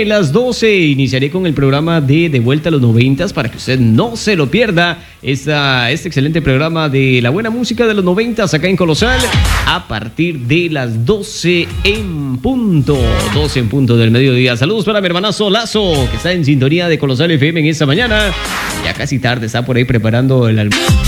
de las 12 iniciaré con el programa de Vuelta a los 90 para que usted no se lo pierda. Este excelente programa de la buena música de los 90 acá en Colosal a partir de las 12 en punto. 12 en punto del mediodía. Saludos para mi hermanazo Lazo, que está en sintonía de Colosal FM en esta mañana. Ya casi tarde, está por ahí preparando el almuerzo.